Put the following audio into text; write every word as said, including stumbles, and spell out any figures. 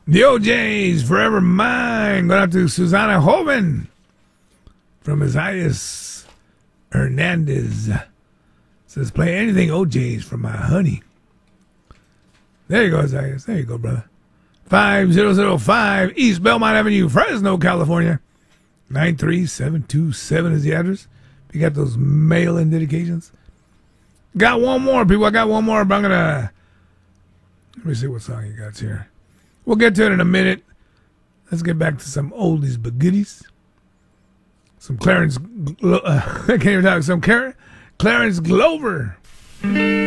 The O J's Forever Mine. Going out to Susana Hoven from Isaias Hernandez. Says, play anything O J's from my honey. There you go, Isaias. There you go, brother. five thousand five East Belmont Avenue, Fresno, California. nine three seven two seven is the address. If you got those mail-in dedications. Got one more, people. I got one more, but I'm going to... Let me see what song you got here. We'll get to it in a minute. Let's get back to some oldies but goodies. Some Clarence... Uh, I can't even talk. Some Clarence Glover.